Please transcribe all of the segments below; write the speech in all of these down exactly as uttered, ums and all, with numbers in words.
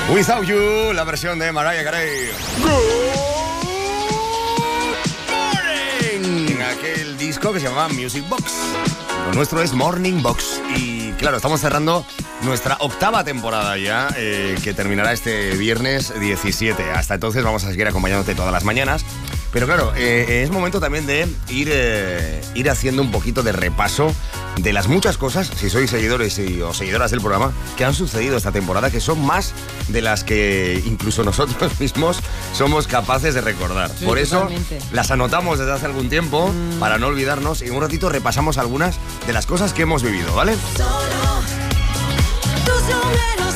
Without You, la versión de Mariah Carey. Good morning. Aquel disco que se llamaba Music Box. Lo nuestro es Morning Box. Y claro, estamos cerrando nuestra octava temporada ya, eh, que terminará este viernes diecisiete. Hasta entonces vamos a seguir acompañándote todas las mañanas. Pero claro, eh, es momento también de ir, eh, ir haciendo un poquito de repaso de las muchas cosas, si sois seguidores y, o seguidoras del programa, que han sucedido esta temporada, que son más de las que incluso nosotros mismos somos capaces de recordar. Sí, por eso totalmente. Las anotamos desde hace algún tiempo, mm. para no olvidarnos, y en un ratito repasamos algunas de las cosas que hemos vivido, ¿vale? Solo tus números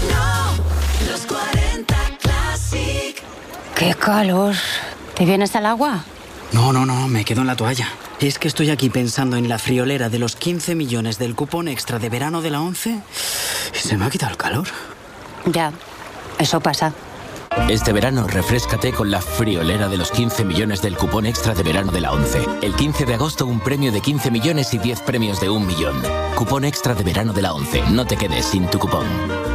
uno, los cuarenta Classic. ¡Qué calor! ¿Te vienes al agua? No, no, no, me quedo en la toalla. Es que estoy aquí pensando en la friolera de los quince millones del cupón extra de verano de la ONCE y se me ha quitado el calor. Ya, eso pasa. Este verano refréscate con la friolera de los quince millones del cupón extra de verano de la ONCE. El quince de agosto un premio de quince millones y diez premios de un millón. Cupón extra de verano de la ONCE. No te quedes sin tu cupón.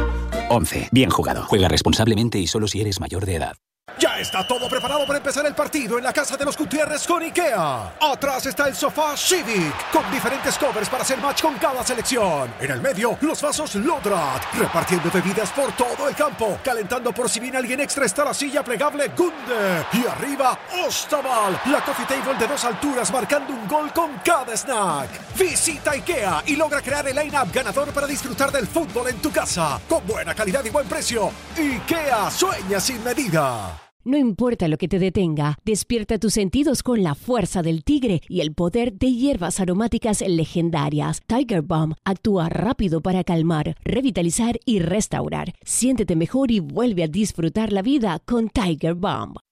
ONCE. Bien jugado. Juega responsablemente y solo si eres mayor de edad. Ya está todo preparado para empezar el partido en la casa de los Gutiérrez con IKEA. Atrás está el sofá Civic, con diferentes covers para hacer match con cada selección. En el medio, los vasos Lodrat, repartiendo bebidas por todo el campo. Calentando por si viene alguien extra está la silla plegable Gunde. Y arriba, Ostaval, la coffee table de dos alturas marcando un gol con cada snack. Visita IKEA y logra crear el line-up ganador para disfrutar del fútbol en tu casa. Con buena calidad y buen precio. IKEA, sueña sin medida. No importa lo que te detenga, despierta tus sentidos con la fuerza del tigre y el poder de hierbas aromáticas legendarias. Tiger Balm actúa rápido para calmar, revitalizar y restaurar. Siéntete mejor y vuelve a disfrutar la vida con Tiger Balm.